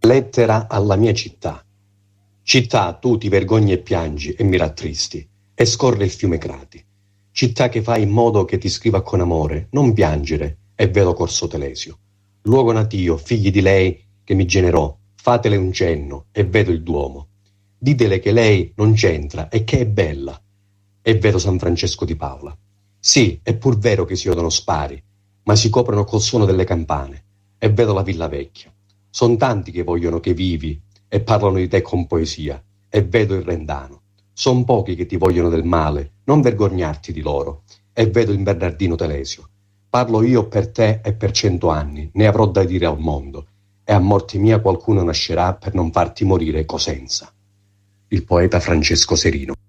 Lettera alla mia città. Città, tu ti vergogni e piangi e mi rattristi, e scorre il fiume Crati. Città che fai in modo che ti scriva con amore, non piangere, e vedo Corso Telesio. Luogo natio, figli di lei che mi generò, fatele un cenno, e vedo il Duomo. Ditele che lei non c'entra e che è bella, e vedo San Francesco di Paola. Sì, è pur vero che si odono spari, ma si coprono col suono delle campane, e vedo la Villa Vecchia. Son tanti che vogliono che vivi e parlano di te con poesia, e vedo il Rendano. Son pochi che ti vogliono del male, non vergognarti di loro, e vedo il Bernardino Telesio. Parlo io per te e per 100 anni, ne avrò da dire al mondo, e a morte mia qualcuno nascerà per non farti morire Cosenza. Il poeta Francesco Serino.